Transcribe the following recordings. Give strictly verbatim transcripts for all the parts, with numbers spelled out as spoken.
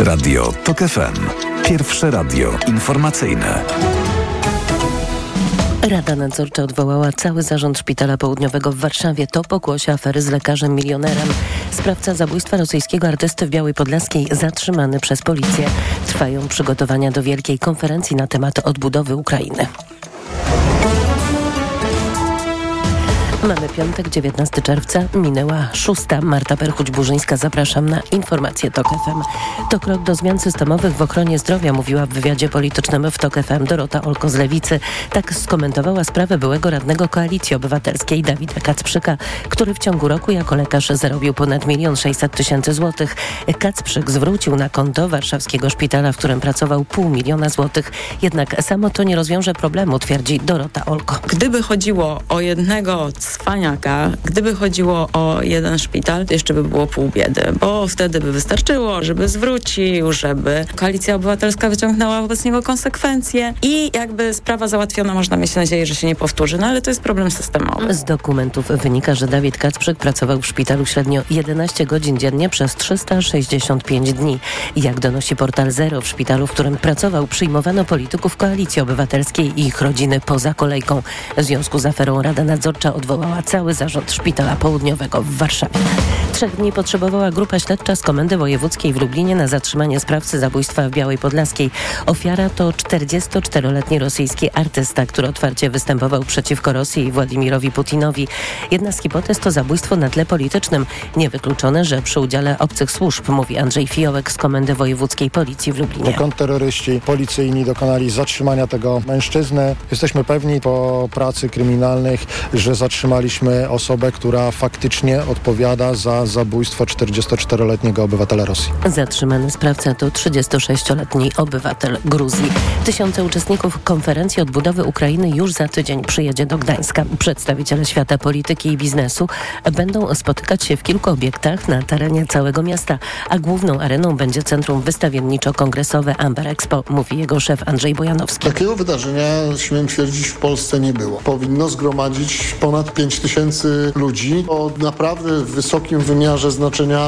Radio TOK F M. Pierwsze radio informacyjne. Rada Nadzorcza odwołała cały zarząd Szpitala Południowego w Warszawie. To pokłosie afery z lekarzem milionerem. Sprawca zabójstwa rosyjskiego artysty w Białej Podlaskiej zatrzymany przez policję. Trwają przygotowania do wielkiej konferencji na temat odbudowy Ukrainy. Mamy piątek, dziewiętnastego czerwca, minęła szósta. Marta Perchuć-Burzyńska, zapraszam na informacje TOK F M. To krok do zmian systemowych w ochronie zdrowia, mówiła w wywiadzie politycznym w TOK F M Dorota Olko z Lewicy. Tak skomentowała sprawę byłego radnego Koalicji Obywatelskiej Dawida Kacprzyka, który w ciągu roku jako lekarz zarobił ponad milion sześćset tysięcy złotych. Kacprzyk zwrócił na konto warszawskiego szpitala, w którym pracował, pół miliona złotych. Jednak samo to nie rozwiąże problemu, twierdzi Dorota Olko. Gdyby chodziło o jednego cwaniaka, gdyby chodziło o jeden szpital, to jeszcze by było pół biedy, bo wtedy by wystarczyło, żeby zwrócił, żeby Koalicja Obywatelska wyciągnęła wobec niego konsekwencje i jakby sprawa załatwiona, można mieć nadzieję, że się nie powtórzy, no ale to jest problem systemowy. Z dokumentów wynika, że Dawid Kacprzyk pracował w szpitalu średnio jedenaście godzin dziennie przez trzysta sześćdziesiąt pięć dni. Jak donosi portal Zero, w szpitalu, w którym pracował, przyjmowano polityków Koalicji Obywatelskiej i ich rodziny poza kolejką. W związku z aferą Rada Nadzorcza odwołała cały zarząd Szpitala Południowego w Warszawie. Trzech dni potrzebowała grupa śledcza z Komendy Wojewódzkiej w Lublinie na zatrzymanie sprawcy zabójstwa w Białej Podlaskiej. Ofiara to czterdziestoczteroletni rosyjski artysta, który otwarcie występował przeciwko Rosji i Władimirowi Putinowi. Jedna z hipotez to zabójstwo na tle politycznym. Niewykluczone, że przy udziale obcych służb, mówi Andrzej Fiołek z Komendy Wojewódzkiej Policji w Lublinie. Kontrterroryści policyjni dokonali zatrzymania tego mężczyzny. Jesteśmy pewni po pracy kryminalnych, że zatrzymaliśmy osobę, która faktycznie odpowiada za zabójstwo czterdziestoczteroletniego obywatela Rosji. Zatrzymany sprawca to trzydziestosześcioletni obywatel Gruzji. Tysiące uczestników konferencji odbudowy Ukrainy już za tydzień przyjedzie do Gdańska. Przedstawiciele świata polityki i biznesu będą spotykać się w kilku obiektach na terenie całego miasta, a główną areną będzie Centrum Wystawienniczo-Kongresowe Amber Expo, mówi jego szef Andrzej Bojanowski. Takiego wydarzenia, śmiem twierdzić, w Polsce nie było. Powinno zgromadzić ponad pięć tysięcy ludzi o naprawdę wysokim wymiarze znaczenia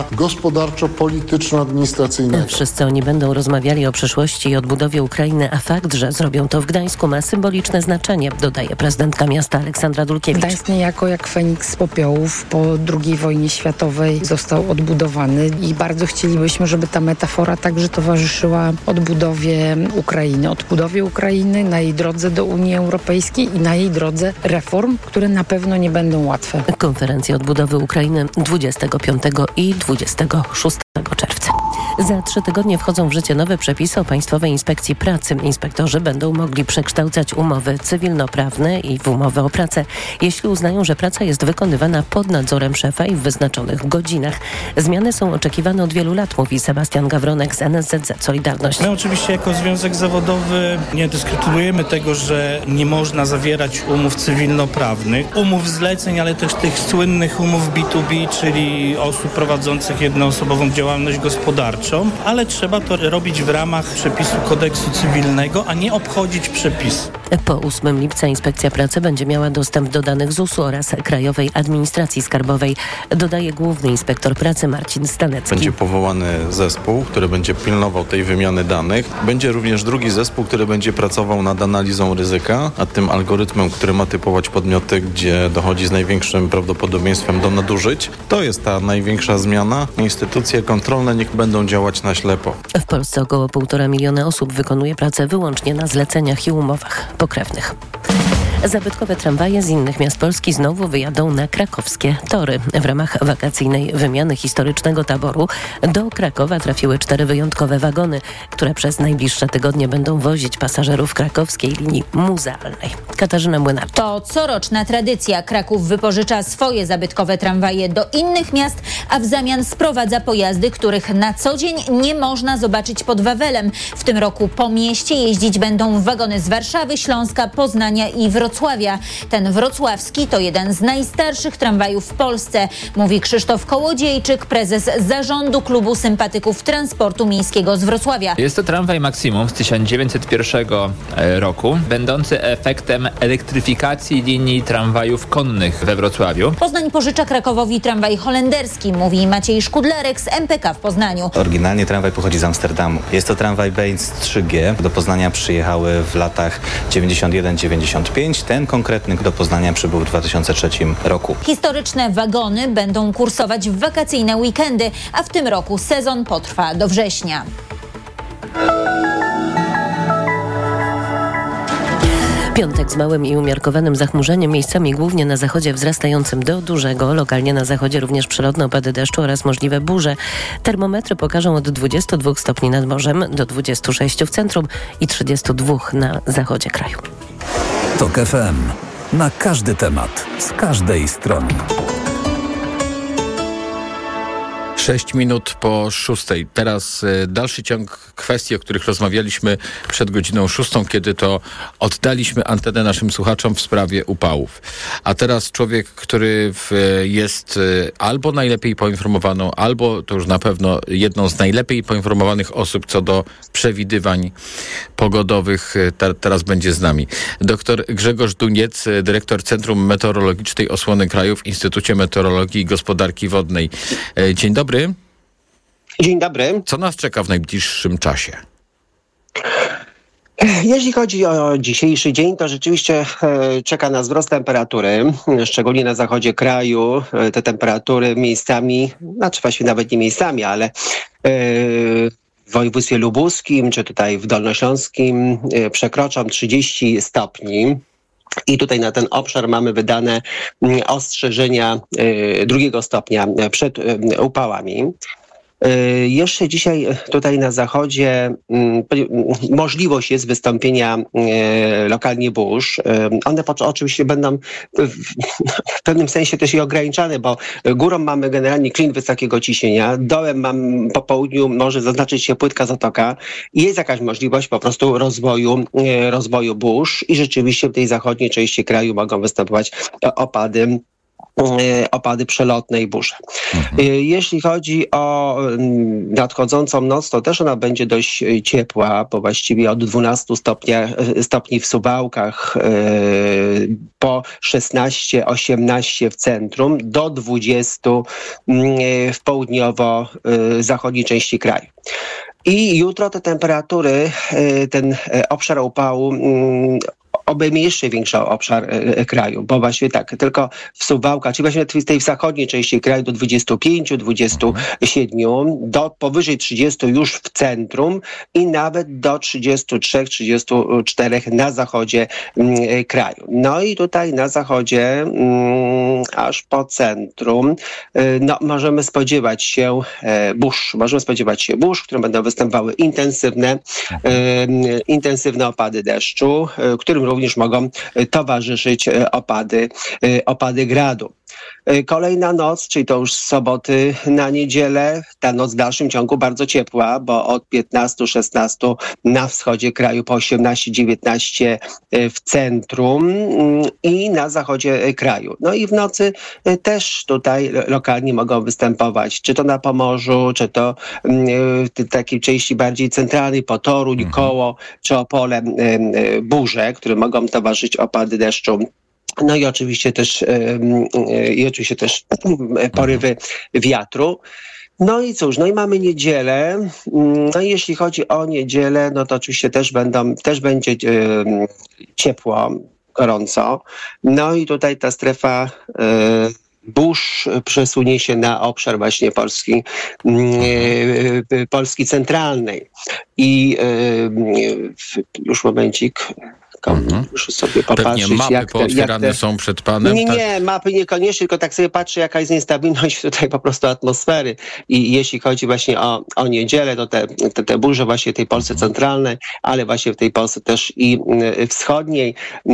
gospodarczo-polityczno-administracyjnego. Wszyscy oni będą rozmawiali o przyszłości i odbudowie Ukrainy, a fakt, że zrobią to w Gdańsku, ma symboliczne znaczenie, dodaje prezydentka miasta Aleksandra Dulkiewicz. Gdańsk niejako jak Feniks z popiołów po drugiej wojnie światowej został odbudowany i bardzo chcielibyśmy, żeby ta metafora także towarzyszyła odbudowie Ukrainy. Odbudowie Ukrainy na jej drodze do Unii Europejskiej i na jej drodze reform, które na pewno nie będą łatwe. Konferencja odbudowy Ukrainy dwudziestego piątego i dwudziestego szóstego czerwca. Za trzy tygodnie wchodzą w życie nowe przepisy o Państwowej Inspekcji Pracy. Inspektorzy będą mogli przekształcać umowy cywilnoprawne i w umowy o pracę, jeśli uznają, że praca jest wykonywana pod nadzorem szefa i w wyznaczonych godzinach. Zmiany są oczekiwane od wielu lat, mówi Sebastian Gawronek z N S Z Z Solidarność. My oczywiście jako związek zawodowy nie dyskutujemy tego, że nie można zawierać umów cywilnoprawnych, umów zleceń, ale też tych słynnych umów B dwa B, czyli osób prowadzących jednoosobową działalność gospodarczą, ale trzeba to robić w ramach przepisu kodeksu cywilnego, a nie obchodzić przepisy. Po ósmego lipca Inspekcja Pracy będzie miała dostęp do danych Z U S u oraz Krajowej Administracji Skarbowej, dodaje główny inspektor pracy Marcin Stanecki. Będzie powołany zespół, który będzie pilnował tej wymiany danych. Będzie również drugi zespół, który będzie pracował nad analizą ryzyka, a tym algorytmem, który ma typować podmioty, gdzie dochodzi z największym prawdopodobieństwem do nadużyć. To jest ta największa zmiana. Instytucje kontrolne niech będą działać na ślepo. W Polsce około półtora miliona osób wykonuje pracę wyłącznie na zleceniach i umowach pokrewnych. Zabytkowe tramwaje z innych miast Polski znowu wyjadą na krakowskie tory. W ramach wakacyjnej wymiany historycznego taboru do Krakowa trafiły cztery wyjątkowe wagony, które przez najbliższe tygodnie będą wozić pasażerów krakowskiej linii muzealnej. Katarzyna Młynarczyk. To coroczna tradycja. Kraków wypożycza swoje zabytkowe tramwaje do innych miast, a w zamian sprowadza pojazdy, których na co dzień nie można zobaczyć pod Wawelem. W tym roku po mieście jeździć będą wagony z Warszawy, Śląska, Poznania i Wrocławia. Wrocławia. Ten wrocławski to jeden z najstarszych tramwajów w Polsce, mówi Krzysztof Kołodziejczyk, prezes zarządu Klubu Sympatyków Transportu Miejskiego z Wrocławia. Jest to tramwaj Maksimum z tysiąc dziewięćset pierwszego roku, będący efektem elektryfikacji linii tramwajów konnych we Wrocławiu. Poznań pożycza Krakowowi tramwaj holenderski, mówi Maciej Szkudlerek z M P K w Poznaniu. Oryginalnie tramwaj pochodzi z Amsterdamu. Jest to tramwaj Benz trzy G. Do Poznania przyjechały w latach dziewięćdziesiąt jeden dziewięćdziesiąt pięć. Ten konkretny do Poznania przybył w dwa tysiące trzecim roku. Historyczne wagony będą kursować w wakacyjne weekendy, a w tym roku sezon potrwa do września. Piątek z małym i umiarkowanym zachmurzeniem, miejscami głównie na zachodzie wzrastającym do dużego, lokalnie na zachodzie również przelotne opady deszczu oraz możliwe burze. Termometry pokażą od dwudziestu dwóch stopni nad morzem do dwudziestu sześciu w centrum i trzydziestu dwóch na zachodzie kraju. TOK F M. Na każdy temat, z każdej strony. Sześć minut po szóstej. Teraz y, dalszy ciąg kwestii, o których rozmawialiśmy przed godziną szóstą, kiedy to oddaliśmy antenę naszym słuchaczom w sprawie upałów. A teraz człowiek, który w, jest y, albo najlepiej poinformowaną, albo to już na pewno jedną z najlepiej poinformowanych osób co do przewidywań pogodowych, y, te, teraz będzie z nami. Doktor Grzegorz Duniec, y, dyrektor Centrum Meteorologicznej Osłony Kraju w Instytucie Meteorologii i Gospodarki Wodnej. Y, dzień dobry. Dzień dobry. Co nas czeka w najbliższym czasie? Jeśli chodzi o dzisiejszy dzień, to rzeczywiście e, czeka nas wzrost temperatury, szczególnie na zachodzie kraju. E, te temperatury miejscami, znaczy właściwie nawet nie miejscami, ale e, w województwie lubuskim czy tutaj w dolnośląskim e, przekroczą trzydzieści stopni. I tutaj na ten obszar mamy wydane ostrzeżenia e, drugiego stopnia przed e, upałami. Jeszcze dzisiaj tutaj na zachodzie możliwość jest wystąpienia lokalnie burz. One oczywiście będą w pewnym sensie też i ograniczane, bo górą mamy generalnie klin wysokiego ciśnienia, dołem mam po południu może zaznaczyć się płytka zatoka i jest jakaś możliwość po prostu rozwoju, rozwoju burz i rzeczywiście w tej zachodniej części kraju mogą występować opady opady przelotne i burze. Mhm. Jeśli chodzi o nadchodzącą noc, to też ona będzie dość ciepła, bo właściwie od dwunastu stopnia, stopni w Suwałkach po szesnaście osiemnaście w centrum do dwudziestu w południowo-zachodniej części kraju. I jutro te temperatury, ten obszar upału obejmie jeszcze większy obszar e, kraju, bo właściwie tak, tylko w Suwałkach, czyli właśnie w tej zachodniej części kraju do dwudziestu pięciu dwudziestu siedmiu, do powyżej trzydziestu już w centrum i nawet do trzydziestu trzech trzydziestu czterech na zachodzie mm, kraju. No i tutaj na zachodzie mm, aż po centrum y, no, możemy spodziewać się e, burz, możemy spodziewać się burz, które będą występowały intensywne, y, intensywne opady deszczu, y, którym również również mogą towarzyszyć opady, opady gradu. Kolejna noc, czyli to już z soboty na niedzielę, ta noc w dalszym ciągu bardzo ciepła, bo od piętnastu szesnastu na wschodzie kraju, po osiemnaście dziewiętnaście w centrum i na zachodzie kraju. No i w nocy też tutaj lokalnie mogą występować, czy to na Pomorzu, czy to w takiej części bardziej centralnej, po Toruń, mhm. Koło, czy Opole, burze, które mogą towarzyszyć opady deszczu. No i oczywiście też, i oczywiście też porywy wiatru. No i cóż, no i mamy niedzielę. No i jeśli chodzi o niedzielę, no to oczywiście też będą, też będzie ciepło, gorąco. No i tutaj ta strefa burz przesunie się na obszar właśnie Polski, Polski centralnej. I już momencik. Mhm. Muszę sobie popatrzeć. Pewnie mapy jak te, pootwierane jak te... są przed panem. Nie, tak? nie, mapy niekoniecznie, tylko tak sobie patrzę, jaka jest niestabilność tutaj po prostu atmosfery. I jeśli chodzi właśnie o, o niedzielę, to te, te, te burze właśnie w tej Polsce centralnej, ale właśnie w tej Polsce też i wschodniej.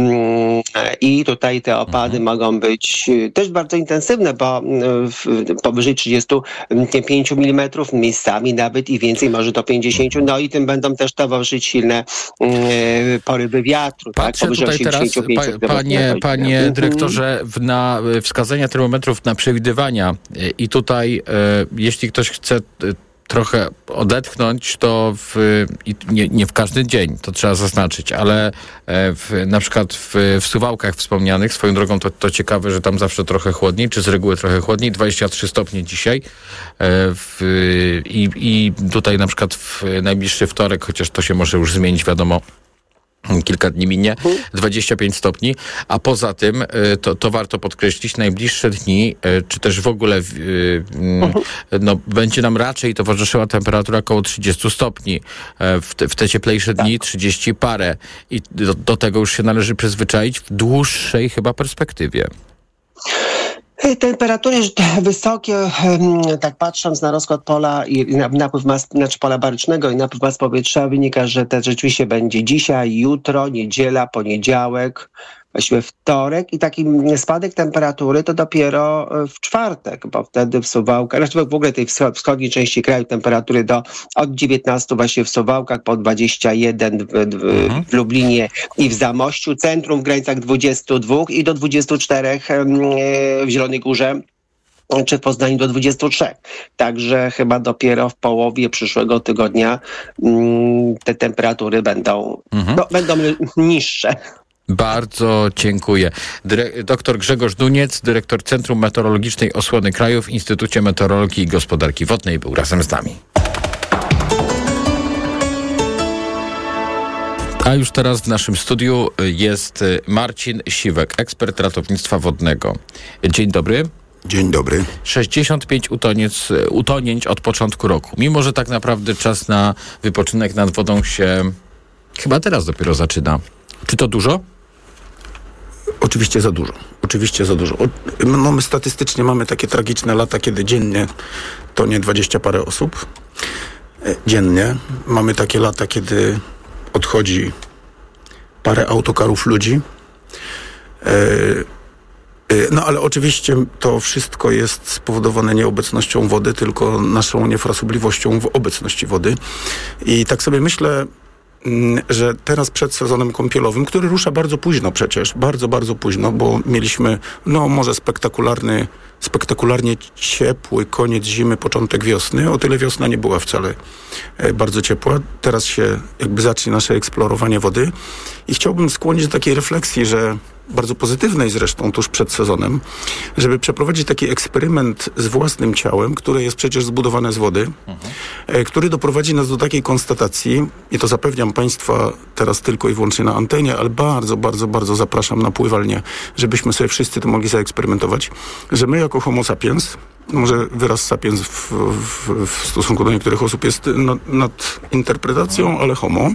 I tutaj te opady mhm. mogą być też bardzo intensywne, bo powyżej trzydziestu pięciu milimetrów, miejscami nawet i więcej, może do pięćdziesięciu. No i tym będą też towarzyszyć silne porywy wiatru. wiatru. Patrzę tak? tutaj teraz, pa, panie, panie dyrektorze, w, na wskazania termometrów na przewidywania i tutaj, e, jeśli ktoś chce trochę odetchnąć, to w, i nie, nie w każdy dzień, to trzeba zaznaczyć, ale w, na przykład w, w Suwałkach wspomnianych, swoją drogą to, to ciekawe, że tam zawsze trochę chłodniej, czy z reguły trochę chłodniej, dwadzieścia trzy stopnie dzisiaj w, i, i tutaj na przykład w najbliższy wtorek, chociaż to się może już zmienić, wiadomo, kilka dni minie, dwadzieścia pięć stopni, a poza tym, to, to warto podkreślić, najbliższe dni, czy też w ogóle no, będzie nam raczej towarzyszyła temperatura około trzydzieści stopni. W te, w te cieplejsze dni trzydzieści parę i do, do tego już się należy przyzwyczaić w dłuższej chyba perspektywie. Temperatury wysokie, tak patrząc na rozkład pola i napływ mas, znaczy pola barycznego i napływ mas powietrza, wynika, że to rzeczywiście będzie dzisiaj, jutro, niedziela, poniedziałek, właściwie wtorek i taki spadek temperatury to dopiero w czwartek, bo wtedy w Suwałkach, znaczy w ogóle tej wschodniej części kraju temperatury do od dziewiętnastu właśnie w Suwałkach, po dwadzieścia jeden w, w, mhm. w Lublinie i w Zamościu, centrum w granicach dwudziestu dwóch i do dwudziestu czterech w Zielonej Górze czy w Poznaniu do dwudziestu trzech. Także chyba dopiero w połowie przyszłego tygodnia te temperatury będą, mhm. no, będą niższe. Bardzo dziękuję. Dyre- doktor Grzegorz Duniec, dyrektor Centrum Meteorologicznej Osłony Kraju w Instytucie Meteorologii i Gospodarki Wodnej, był razem z nami. A już teraz w naszym studiu jest Marcin Siwek, ekspert ratownictwa wodnego. Dzień dobry. Dzień dobry. sześćdziesiąt pięć utoniec, utonięć od początku roku. Mimo że tak naprawdę czas na wypoczynek nad wodą się chyba teraz dopiero zaczyna. Czy to dużo? Oczywiście za dużo. Oczywiście za dużo. No my statystycznie mamy takie tragiczne lata, kiedy dziennie tonie dwadzieścia parę osób. Dziennie. Mamy takie lata, kiedy odchodzi parę autokarów ludzi. No ale oczywiście to wszystko jest spowodowane nie obecnością wody, tylko naszą niefrasobliwością w obecności wody. I tak sobie myślę, że teraz przed sezonem kąpielowym, który rusza bardzo późno przecież, bardzo, bardzo późno, bo mieliśmy, no może spektakularny, spektakularnie ciepły koniec zimy, początek wiosny. O tyle wiosna nie była wcale e, bardzo ciepła. Teraz się jakby zacznie nasze eksplorowanie wody i chciałbym skłonić do takiej refleksji, że bardzo pozytywnej zresztą tuż przed sezonem, żeby przeprowadzić taki eksperyment z własnym ciałem, które jest przecież zbudowane z wody, mhm. e, który doprowadzi nas do takiej konstatacji, i to zapewniam Państwa teraz tylko i wyłącznie na antenie, ale bardzo, bardzo, bardzo zapraszam na pływalnię, żebyśmy sobie wszyscy to mogli zaeksperymentować, że my jako homo sapiens, może wyraz sapiens w, w, w stosunku do niektórych osób jest nad, nad interpretacją, ale homo,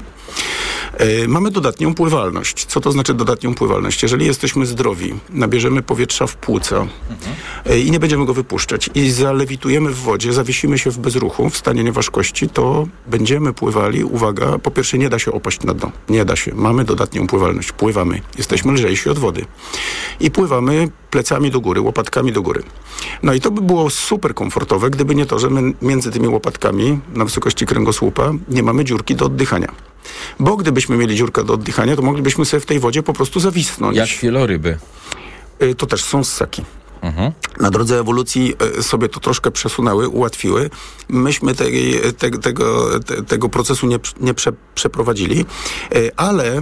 e, mamy dodatnią pływalność. Co to znaczy dodatnią pływalność? Jeżeli jesteśmy zdrowi, nabierzemy powietrza w płuca mhm. e, i nie będziemy go wypuszczać i zalewitujemy w wodzie, zawiesimy się w bezruchu, w stanie nieważkości, to będziemy pływali, uwaga, po pierwsze nie da się opaść na dno. Nie da się. Mamy dodatnią pływalność. Pływamy. Jesteśmy lżejsi od wody. I pływamy plecami do góry, łopatkami do góry. No i to by było super komfortowe, gdyby nie to, że my między tymi łopatkami na wysokości kręgosłupa nie mamy dziurki do oddychania. Bo gdybyśmy mieli dziurkę do oddychania, to moglibyśmy sobie w tej wodzie po prostu zawisnąć. Jak wieloryby. To też są ssaki. Mhm. Na drodze ewolucji sobie to troszkę przesunęły, ułatwiły. Myśmy tej, te, tego, te, tego procesu nie, nie prze, przeprowadzili, ale...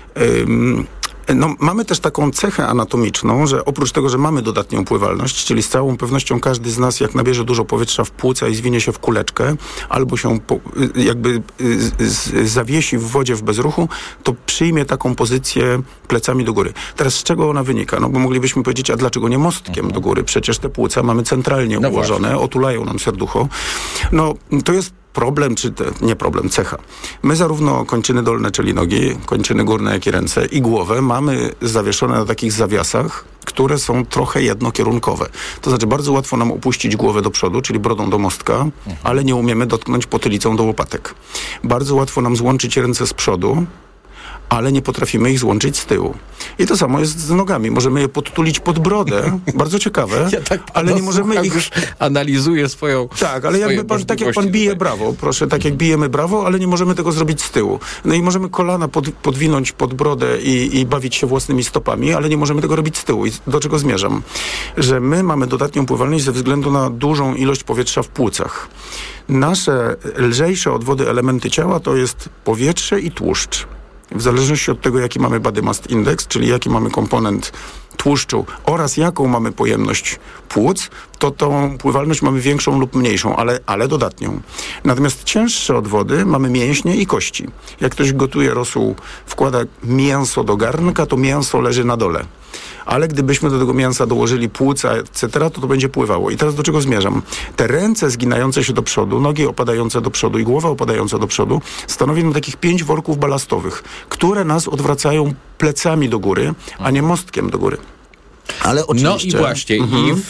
Ym, No, mamy też taką cechę anatomiczną, że oprócz tego, że mamy dodatnią pływalność, czyli z całą pewnością każdy z nas, jak nabierze dużo powietrza w płuca i zwinie się w kuleczkę, albo się po, jakby z, z, zawiesi w wodzie w bezruchu, to przyjmie taką pozycję plecami do góry. Teraz z czego ona wynika? No bo moglibyśmy powiedzieć, a dlaczego nie mostkiem mhm. do góry? Przecież te płuca mamy centralnie no ułożone, właśnie. Otulają nam serducho. No, to jest problem, czy te, nie problem, cecha. My zarówno kończyny dolne, czyli nogi, kończyny górne, jak i ręce i głowę mamy zawieszone na takich zawiasach, które są trochę jednokierunkowe. To znaczy bardzo łatwo nam opuścić głowę do przodu, czyli brodą do mostka, mhm. ale nie umiemy dotknąć potylicą do łopatek. Bardzo łatwo nam złączyć ręce z przodu, ale nie potrafimy ich złączyć z tyłu. I to samo jest z nogami. Możemy je podtulić pod brodę, bardzo ciekawe, ja tak ale nie możemy ich... już analizuje swoją... Tak, ale jakby pan, tak jak pan bije tutaj. brawo, proszę, tak jak bijemy brawo, ale nie możemy tego zrobić z tyłu. No i możemy kolana pod, podwinąć pod brodę i, i bawić się własnymi stopami, ale nie możemy tego robić z tyłu. I do czego zmierzam? Że my mamy dodatnią pływalność ze względu na dużą ilość powietrza w płucach. Nasze lżejsze od wody elementy ciała to jest powietrze i tłuszcz. W zależności od tego, jaki mamy body mass index, czyli jaki mamy komponent tłuszczu oraz jaką mamy pojemność płuc, to tą pływalność mamy większą lub mniejszą, ale, ale dodatnią. Natomiast cięższe od wody mamy mięśnie i kości. Jak ktoś gotuje rosół, wkłada mięso do garnka, to mięso leży na dole. Ale gdybyśmy do tego mięsa dołożyli płuca, et cetera, to to będzie pływało. I teraz do czego zmierzam? Te ręce zginające się do przodu, nogi opadające do przodu i głowa opadająca do przodu stanowią takich pięć worków balastowych, które nas odwracają plecami do góry, a nie mostkiem do góry. Ale oczywiście... No i właśnie, mhm. i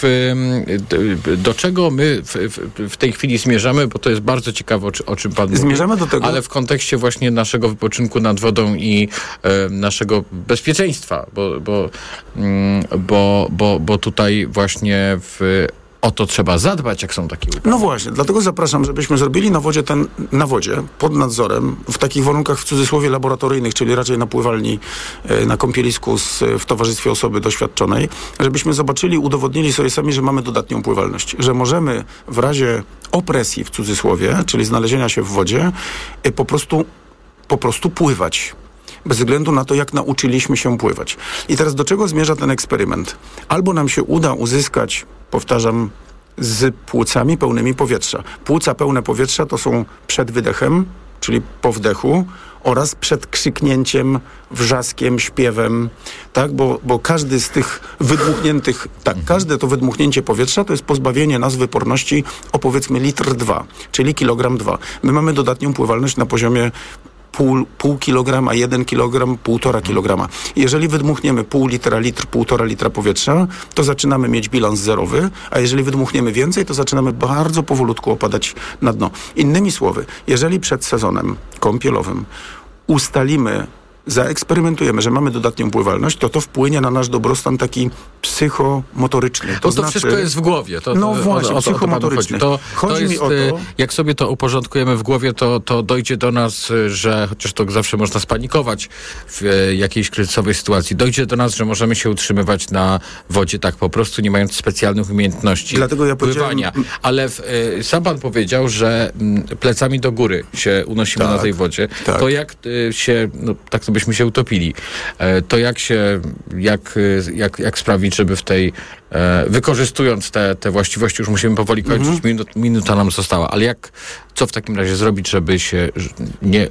w, do czego my w, w, w tej chwili zmierzamy, bo to jest bardzo ciekawe, o, o czym pan mówi. Zmierzamy do tego... Ale w kontekście właśnie naszego wypoczynku nad wodą i e, naszego bezpieczeństwa, bo, bo, mm, bo, bo, bo tutaj właśnie w... O to trzeba zadbać, jak są takie upały. No właśnie, dlatego zapraszam, żebyśmy zrobili na wodzie ten, na wodzie, pod nadzorem, w takich warunkach w cudzysłowie laboratoryjnych, czyli raczej na pływalni, na kąpielisku z, w towarzystwie osoby doświadczonej, żebyśmy zobaczyli, udowodnili sobie sami, że mamy dodatnią pływalność, że możemy w razie opresji w cudzysłowie, czyli znalezienia się w wodzie, po prostu, po prostu pływać. Bez względu na to, jak nauczyliśmy się pływać. I teraz do czego zmierza ten eksperyment? Albo nam się uda uzyskać, powtarzam, z płucami pełnymi powietrza. Płuca pełne powietrza to są przed wydechem, czyli po wdechu, oraz przed krzyknięciem, wrzaskiem, śpiewem, tak? Bo, bo każdy z tych wydmuchniętych, tak, każde to wydmuchnięcie powietrza to jest pozbawienie nas wyporności o powiedzmy litr dwa, czyli kilogram dwa. My mamy dodatnią pływalność na poziomie Pół, pół kilograma, jeden kilogram, półtora kilograma. Jeżeli wydmuchniemy pół litra, litr, półtora litra powietrza, to zaczynamy mieć bilans zerowy, a jeżeli wydmuchniemy więcej, to zaczynamy bardzo powolutku opadać na dno. Innymi słowy, jeżeli przed sezonem kąpielowym ustalimy, zaeksperymentujemy, że mamy dodatnią pływalność, to to wpłynie na nasz dobrostan taki psychomotoryczny. To, to, znaczy, to wszystko jest w głowie. To, no to, właśnie, o, o, psychomotoryczny. To, chodzi to jest, mi o to... Jak sobie to uporządkujemy w głowie, to, to dojdzie do nas, że chociaż to zawsze można spanikować w jakiejś kryzysowej sytuacji, dojdzie do nas, że możemy się utrzymywać na wodzie tak po prostu, nie mając specjalnych umiejętności Dlatego ja pływania. Ale w, y, sam pan powiedział, że m, plecami do góry się unosimy tak, na tej wodzie. Tak. To jak y, się, no, tak to byśmy się utopili, e, to jak się, jak, jak, jak sprawić, żeby w tej, e, wykorzystując te, te właściwości, już musimy powoli kończyć, mhm. minut, minuta nam została, ale jak, co w takim razie zrobić, żeby się nie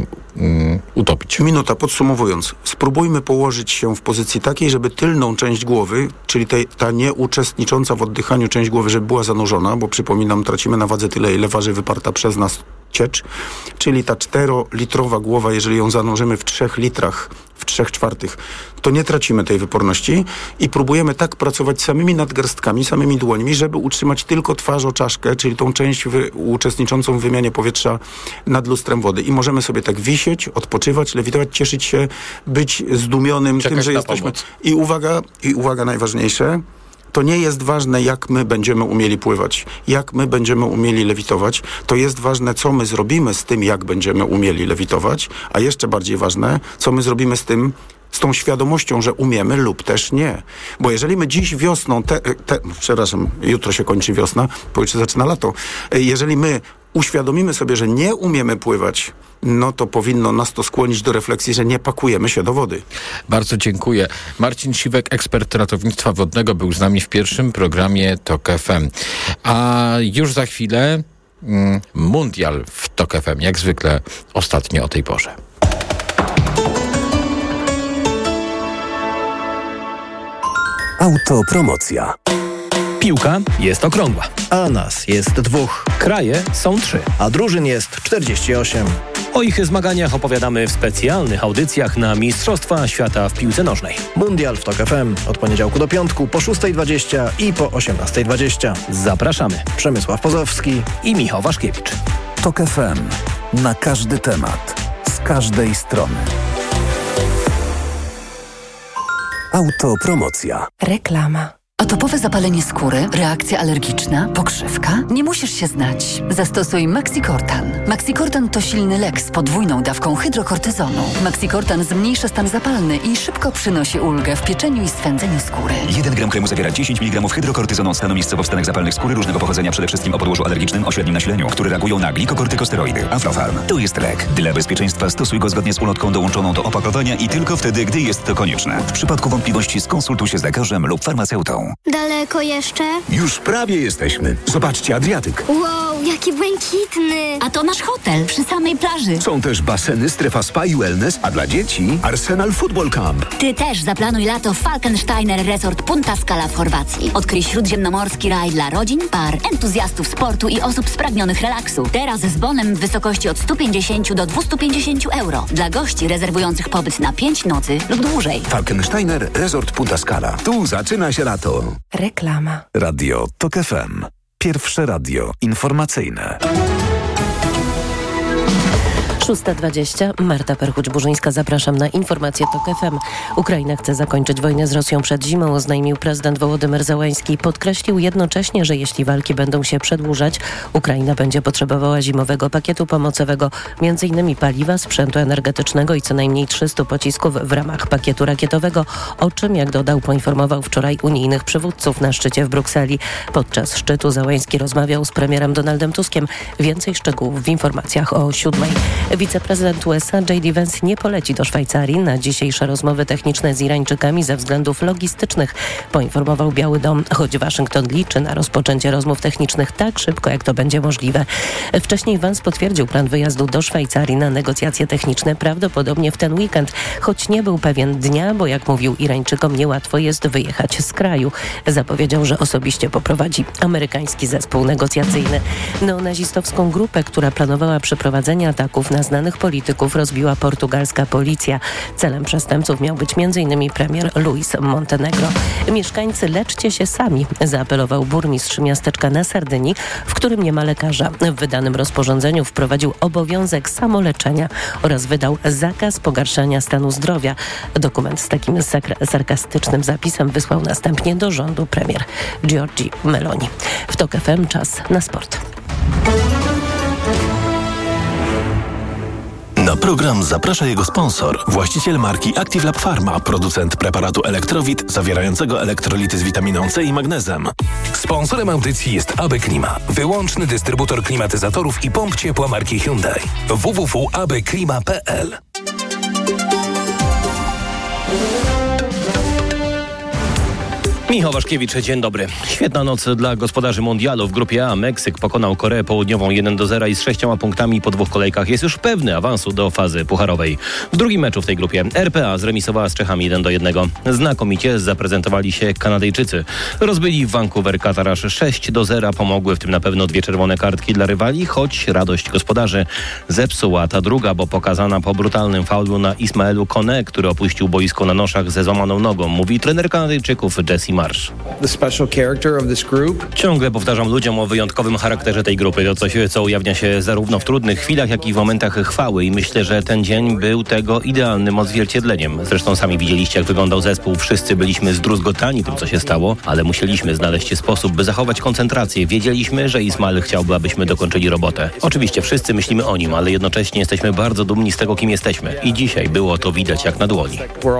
um, utopić? Minuta, podsumowując. Spróbujmy położyć się w pozycji takiej, żeby tylną część głowy, czyli tej, ta nieuczestnicząca w oddychaniu część głowy, żeby była zanurzona, bo przypominam, tracimy na wadze tyle, ile waży wyparta przez nas ciecz, czyli ta czterolitrowa głowa, jeżeli ją zanurzymy w trzech litrach, w trzech czwartych, to nie tracimy tej wyporności i próbujemy tak pracować samymi nadgarstkami, samymi dłońmi, żeby utrzymać tylko twarzoczaszkę, czyli tą część wy, uczestniczącą w wymianie powietrza nad lustrem wody. I możemy sobie tak wisieć, odpoczywać, lewitować, cieszyć się, być zdumionym Czekać tym, że na jesteśmy... pomoc. I uwaga, i uwaga najważniejsze, to nie jest ważne, jak my będziemy umieli pływać, jak my będziemy umieli lewitować. To jest ważne, co my zrobimy z tym, jak będziemy umieli lewitować, a jeszcze bardziej ważne, co my zrobimy z tym, z tą świadomością, że umiemy lub też nie. Bo jeżeli my dziś wiosną, te, te, przepraszam, jutro się kończy wiosna, pojutrze zaczyna lato. Jeżeli my uświadomimy sobie, że nie umiemy pływać, no to powinno nas to skłonić do refleksji, że nie pakujemy się do wody. Bardzo dziękuję. Marcin Siwek, ekspert ratownictwa wodnego, był z nami w pierwszym programie Tok F M. A już za chwilę mm, mundial w Tok F M, jak zwykle ostatnio o tej porze. Autopromocja. Piłka jest okrągła, a nas jest dwóch. Kraje są trzy, a drużyn jest czterdzieści osiem. O ich zmaganiach opowiadamy w specjalnych audycjach na Mistrzostwa Świata w piłce nożnej. Mundial w Tok F M od poniedziałku do piątku po szóstej dwadzieścia i po osiemnastej dwadzieścia. Zapraszamy. Przemysław Pozowski i Michał Waszkiewicz. Tok F M. Na każdy temat. Z każdej strony. Autopromocja. Reklama. Atopowe zapalenie skóry, reakcja alergiczna, pokrzywka? Nie musisz się znać. Zastosuj Maxicortan. Maxicortan to silny lek z podwójną dawką hydrokortyzonu. Maxicortan zmniejsza stan zapalny i szybko przynosi ulgę w pieczeniu i swędzeniu skóry. jeden gram kremu zawiera dziesięć miligramów hydrokortyzonu, stanowiskowo w stanach zapalnych skóry różnego pochodzenia, przede wszystkim o podłożu alergicznym o średnim nasileniu, które reagują na glikokortykosteroidy. Aflofarm. To jest lek. Dla bezpieczeństwa stosuj go zgodnie z ulotką dołączoną do opakowania i tylko wtedy, gdy jest to konieczne. W przypadku wątpliwości skonsultuj się z lekarzem lub farmaceutą. Daleko jeszcze? Już prawie jesteśmy. Zobaczcie Adriatyk. Wow, jaki błękitny. A to nasz hotel przy samej plaży. Są też baseny, strefa spa i wellness, a dla dzieci Arsenal Football Camp. Ty też zaplanuj lato w Falkensteiner Resort Punta Scala w Chorwacji. Odkryj śródziemnomorski raj dla rodzin, par, entuzjastów sportu i osób spragnionych relaksu. Teraz z bonem w wysokości od sto pięćdziesiąt do dwustu pięćdziesięciu euro. Dla gości rezerwujących pobyt na pięć nocy lub dłużej. Falkensteiner Resort Punta Scala. Tu zaczyna się lato. Reklama. Radio Tok F M. Pierwsze radio informacyjne. szósta dwadzieścia. Marta Perchuć-Burzyńska, zapraszam na informacje Tok F M. Ukraina chce zakończyć wojnę z Rosją przed zimą, oznajmił prezydent Wołodymyr Zełański. Podkreślił jednocześnie, że jeśli walki będą się przedłużać, Ukraina będzie potrzebowała zimowego pakietu pomocowego, między innymi paliwa, sprzętu energetycznego i co najmniej trzystu pocisków w ramach pakietu rakietowego, o czym, jak dodał, poinformował wczoraj unijnych przywódców na szczycie w Brukseli. Podczas szczytu Zełański rozmawiał z premierem Donaldem Tuskiem. Więcej szczegółów w informacjach o siódmej. Wiceprezydent U S A J D Vance nie poleci do Szwajcarii na dzisiejsze rozmowy techniczne z Irańczykami ze względów logistycznych, poinformował Biały Dom, choć Waszyngton liczy na rozpoczęcie rozmów technicznych tak szybko, jak to będzie możliwe. Wcześniej Vance potwierdził plan wyjazdu do Szwajcarii na negocjacje techniczne prawdopodobnie w ten weekend, choć nie był pewien dnia, bo jak mówił Irańczykom, niełatwo jest wyjechać z kraju. Zapowiedział, że osobiście poprowadzi amerykański zespół negocjacyjny. Neonazistowską grupę, która planowała przeprowadzenie ataków na znanych polityków, rozbiła portugalska policja. Celem przestępców miał być między innymi premier Luis Montenegro. Mieszkańcy, leczcie się sami, zaapelował burmistrz miasteczka na Sardynii, w którym nie ma lekarza. W wydanym rozporządzeniu wprowadził obowiązek samoleczenia oraz wydał zakaz pogarszania stanu zdrowia. Dokument z takim sakra- sarkastycznym zapisem wysłał następnie do rządu premier Giorgia Meloni. W Tok F M czas na sport. Na program zaprasza jego sponsor, właściciel marki Active Lab Pharma, producent preparatu Elektrowit zawierającego elektrolity z witaminą C i magnezem. Sponsorem audycji jest A B Klima, wyłączny dystrybutor klimatyzatorów i pomp ciepła marki Hyundai. w w w kropka a b klima kropka p l. Michał Waszkiewicz, dzień dobry. Świetna noc dla gospodarzy mundialu. W grupie A Meksyk pokonał Koreę Południową jeden do zera i z sześcioma punktami po dwóch kolejkach jest już pewny awansu do fazy pucharowej. W drugim meczu w tej grupie R P A zremisowała z Czechami jeden do jednego. Znakomicie zaprezentowali się Kanadyjczycy. Rozbyli w Vancouver Katar aż sześć do zera. Pomogły w tym na pewno dwie czerwone kartki dla rywali, choć radość gospodarzy zepsuła ta druga, bo pokazana po brutalnym faulu na Ismaelu Kone, który opuścił boisko na noszach ze złamaną nogą, mówi trener Kanadyjczyków Jesse Marsz. Ciągle powtarzam ludziom o wyjątkowym charakterze tej grupy. To coś, co ujawnia się zarówno w trudnych chwilach, jak i w momentach chwały. I myślę, że ten dzień był tego idealnym odzwierciedleniem. Zresztą sami widzieliście, jak wyglądał zespół. Wszyscy byliśmy zdruzgotani tym, co się stało, ale musieliśmy znaleźć sposób, by zachować koncentrację. Wiedzieliśmy, że Ismael chciałby, abyśmy dokończyli robotę. Oczywiście wszyscy myślimy o nim, ale jednocześnie jesteśmy bardzo dumni z tego, kim jesteśmy. I dzisiaj było to widać jak na dłoni.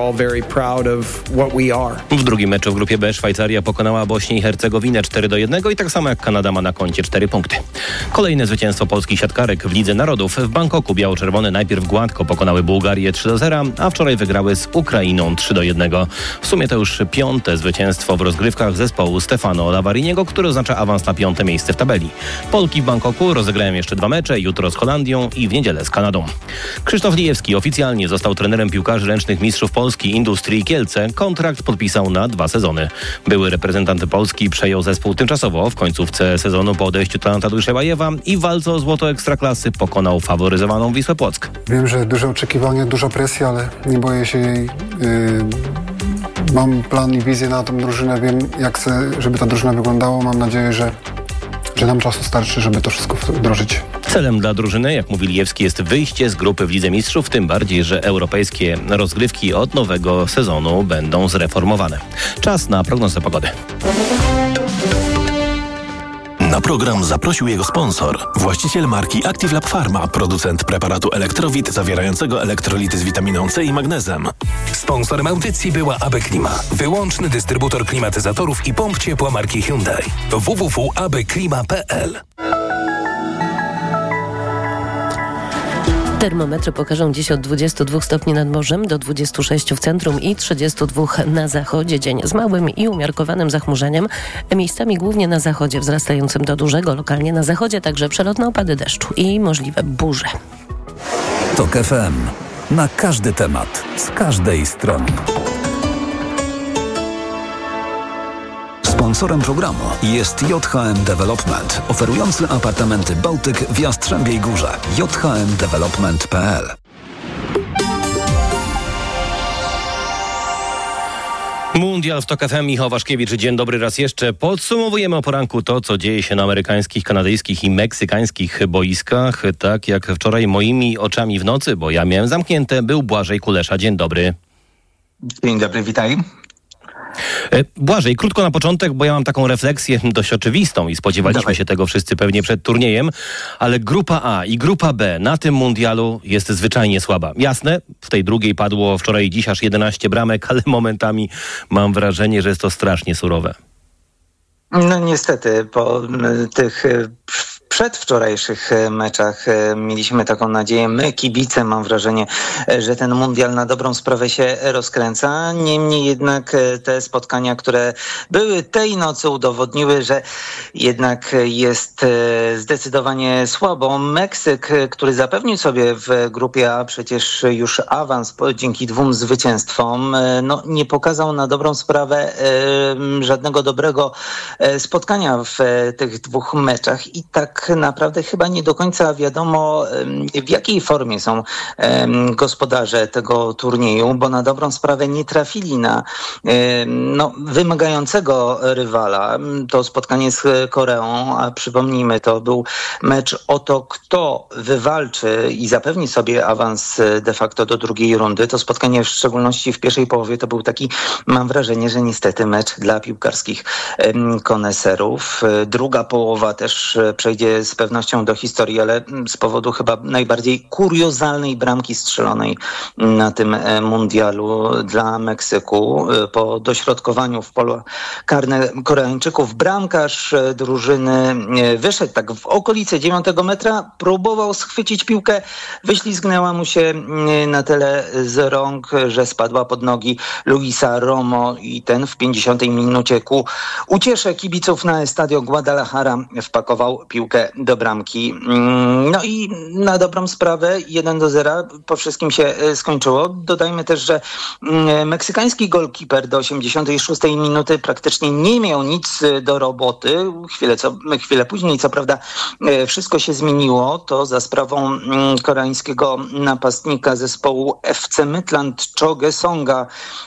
W drugim meczu w grupie B Szwajcaria pokonała Bośnię i Hercegowinę cztery do jednego i tak samo jak Kanada ma na koncie cztery punkty. Kolejne zwycięstwo polskich siatkarek w Lidze Narodów. W Bangkoku biało-czerwone najpierw gładko pokonały Bułgarię trzy do zera, a wczoraj wygrały z Ukrainą trzy do jednego. W sumie to już piąte zwycięstwo w rozgrywkach zespołu Stefano Lavariniego, który oznacza awans na piąte miejsce w tabeli. Polki w Bangkoku rozegrają jeszcze dwa mecze, jutro z Holandią i w niedzielę z Kanadą. Krzysztof Lijewski oficjalnie został trenerem piłkarzy ręcznych mistrzów Polski Industrii Kielce. Kontrakt podpisał na dwa sezony. Były reprezentant Polski przejął zespół tymczasowo w końcówce sezonu po odejściu Talanta Dujszebajewa i w walce o złoto Ekstraklasy pokonał faworyzowaną Wisłę Płock. Wiem, że duże oczekiwania, duża presja, ale nie boję się jej. Yy, mam plan i wizję na tą drużynę, wiem jak chcę, żeby ta drużyna wyglądała. Mam nadzieję, że, że nam czasu starczy, żeby to wszystko wdrożyć. Celem dla drużyny, jak mówi Lijewski, jest wyjście z grupy w Lidze Mistrzów, tym bardziej, że europejskie rozgrywki od nowego sezonu będą zreformowane. Czas na prognozę pogody. Na program zaprosił jego sponsor, właściciel marki Active Lab Pharma, producent preparatu Elektrowit zawierającego elektrolity z witaminą C i magnezem. Sponsorem audycji była A B Klima, wyłączny dystrybutor klimatyzatorów i pomp ciepła marki Hyundai. w w w kropka a b klima kropka p l. Termometry pokażą dziś od dwudziestu dwóch stopni nad morzem do dwudziestu sześciu w centrum i trzydziestu dwóch na zachodzie. Dzień z małym i umiarkowanym zachmurzeniem, miejscami głównie na zachodzie wzrastającym do dużego, lokalnie na zachodzie także przelotne opady deszczu i możliwe burze. TOK F M. Na każdy temat, z każdej strony. Sponsorem programu jest J H M Development, oferujący apartamenty Bałtyk w Jastrzębiej Górze. j h m development kropka p l. Mundial w TOK F M. Michał Waszkiewicz, dzień dobry raz jeszcze. Podsumowujemy o poranku to, co dzieje się na amerykańskich, kanadyjskich i meksykańskich boiskach. Tak jak wczoraj moimi oczami w nocy, bo ja miałem zamknięte, był Błażej Kulesza. Dzień dobry. Dzień dobry, witaj. Błażej, krótko na początek, bo ja mam taką refleksję dość oczywistą i spodziewaliśmy Dawaj. się tego wszyscy pewnie przed turniejem, ale grupa A i grupa B na tym mundialu jest zwyczajnie słaba. Jasne, w tej drugiej padło wczoraj i dziś aż jedenaście bramek, ale momentami mam wrażenie, że jest to strasznie surowe. No niestety, po tych przedwczorajszych meczach mieliśmy taką nadzieję. My, kibice, mam wrażenie, że ten mundial na dobrą sprawę się rozkręca. Niemniej jednak te spotkania, które były tej nocy, udowodniły, że jednak jest zdecydowanie słabo. Meksyk, który zapewnił sobie w grupie A przecież już awans dzięki dwóm zwycięstwom, no nie pokazał na dobrą sprawę żadnego dobrego spotkania w tych dwóch meczach i tak naprawdę chyba nie do końca wiadomo, w jakiej formie są gospodarze tego turnieju, bo na dobrą sprawę nie trafili na no, wymagającego rywala. To spotkanie z Koreą, a przypomnijmy, to był mecz o to, kto wywalczy i zapewni sobie awans de facto do drugiej rundy. To spotkanie w szczególności w pierwszej połowie to był taki, mam wrażenie, że niestety mecz dla piłkarskich koneserów. Druga połowa też przejdzie z pewnością do historii, ale z powodu chyba najbardziej kuriozalnej bramki strzelonej na tym mundialu dla Meksyku. Po dośrodkowaniu w polu karne Koreańczyków bramkarz drużyny wyszedł tak w okolice dziewiątego metra, próbował schwycić piłkę, wyślizgnęła mu się na tyle z rąk, że spadła pod nogi Luisa Romo i ten w pięćdziesiątej minucie ku uciesze kibiców na Estadio Guadalajara wpakował piłkę do bramki. No i na dobrą sprawę jeden do zera po wszystkim się skończyło. Dodajmy też, że meksykański golkiper do osiemdziesiątej szóstej minuty praktycznie nie miał nic do roboty. Chwilę, co, chwilę później, co prawda, wszystko się zmieniło. To za sprawą koreańskiego napastnika zespołu F C Midland Choge Songa.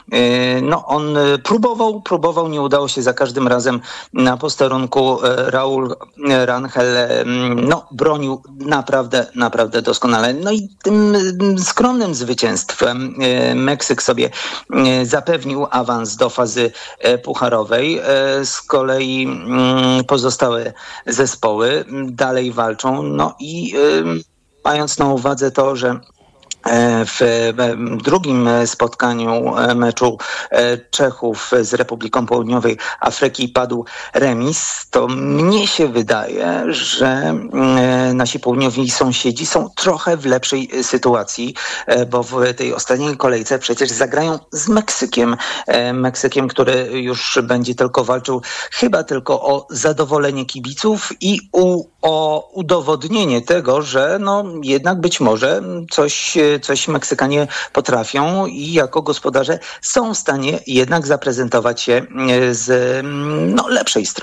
No on próbował, próbował, nie udało się za każdym razem na posterunku. Raul Rangel no, bronił naprawdę, naprawdę doskonale. No i tym skromnym zwycięstwem Meksyk sobie zapewnił awans do fazy pucharowej. Z kolei pozostałe zespoły dalej walczą. No i mając na uwadze to, że w drugim spotkaniu meczu Czechów z Republiką Południowej Afryki padł remis, to mnie się wydaje, że nasi południowi sąsiedzi są trochę w lepszej sytuacji, bo w tej ostatniej kolejce przecież zagrają z Meksykiem. Meksykiem, który już będzie tylko walczył chyba tylko o zadowolenie kibiców i u, o udowodnienie tego, że no jednak być może coś coś Meksykanie potrafią i jako gospodarze są w stanie jednak zaprezentować się z no, lepszej strony.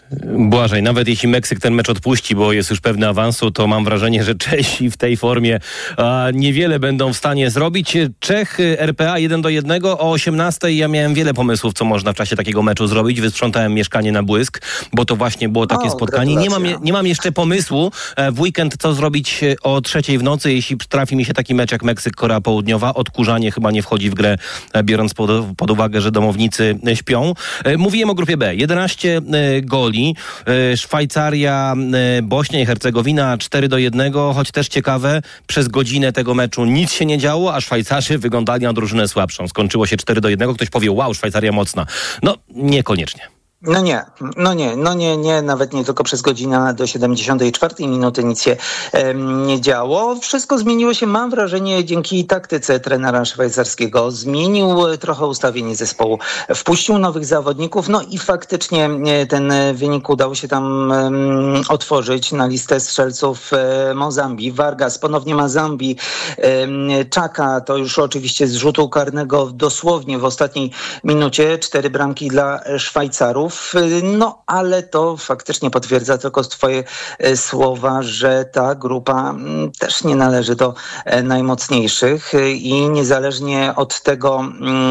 Błażej, nawet jeśli Meksyk ten mecz odpuści, bo jest już pewny awansu, to mam wrażenie, że Czesi w tej formie a, niewiele będą w stanie zrobić. Czech, R P A jeden do jednego o osiemnastej. Ja miałem wiele pomysłów, co można w czasie takiego meczu zrobić. Wysprzątałem mieszkanie na błysk, bo to właśnie było takie o, spotkanie. Nie mam, nie mam jeszcze pomysłu w weekend, co zrobić o trzeciej w nocy, jeśli trafi mi się taki mecz jak Meksyk-Korea Południowa. Odkurzanie chyba nie wchodzi w grę, biorąc pod, pod uwagę, że domownicy śpią. Mówiłem o grupie B. jedenaście goli. Szwajcaria, Bośnia i Hercegowina cztery do jednego, choć też ciekawe, przez godzinę tego meczu nic się nie działo, a Szwajcarzy wyglądali na drużynę słabszą. Skończyło się cztery do jednego. Ktoś powie, wow, Szwajcaria mocna. No, niekoniecznie. No nie, no nie, no nie, nie, nawet nie tylko przez godzinę do siedemdziesiątej czwartej minuty nic się e, nie działo. Wszystko zmieniło się, mam wrażenie, dzięki taktyce trenera szwajcarskiego. Zmienił trochę ustawienie zespołu, wpuścił nowych zawodników, no i faktycznie ten wynik udało się tam e, otworzyć na listę strzelców e, Mozambii. Vargas, ponownie Mozambii, e, Czaka, to już oczywiście z rzutu karnego dosłownie w ostatniej minucie, cztery bramki dla Szwajcarów. No, ale to faktycznie potwierdza tylko twoje słowa, że ta grupa też nie należy do najmocniejszych i niezależnie od tego,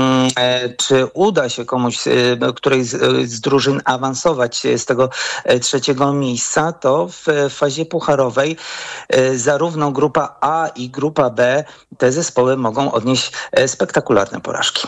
czy uda się komuś, którejś z drużyn awansować z tego trzeciego miejsca, to w fazie pucharowej zarówno grupa A i grupa B, te zespoły mogą odnieść spektakularne porażki.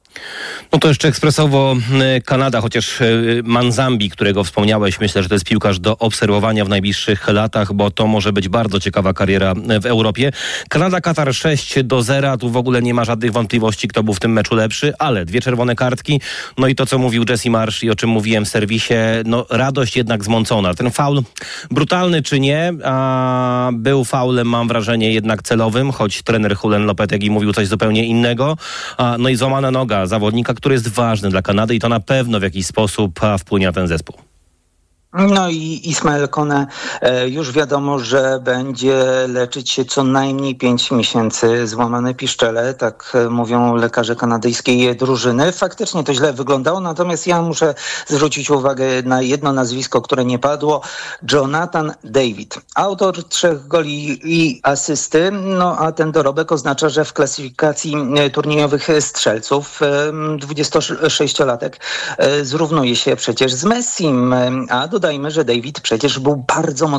No to jeszcze ekspresowo Kanada, chociaż Manzambi, którego wspomniałeś, myślę, że to jest piłkarz do obserwowania w najbliższych latach, bo to może być bardzo ciekawa kariera w Europie. Kanada, Katar sześć do zera, tu w ogóle nie ma żadnych wątpliwości, kto był w tym meczu lepszy, ale dwie czerwone kartki, no i to, co mówił Jesse Marsz i o czym mówiłem w serwisie, no radość jednak zmącona. Ten faul, brutalny czy nie, a był faulem, mam wrażenie, jednak celowym, choć trener Julen Lopetegui mówił coś zupełnie innego, a, no i złamana noga zawodnika, który jest ważny dla Kanady i to na pewno w jakiś sposób wpłynie na ten zespół. No i Ismael Kone już wiadomo, że będzie leczyć się co najmniej pięć miesięcy, złamane piszczele, tak mówią lekarze kanadyjskiej drużyny. Faktycznie to źle wyglądało, natomiast ja muszę zwrócić uwagę na jedno nazwisko, które nie padło. Jonathan David, autor trzech goli i asysty, no a ten dorobek oznacza, że w klasyfikacji turniejowych strzelców dwudziestosześciolatek zrównuje się przecież z Messim, a do Dodajmy, że David przecież był bardzo mocny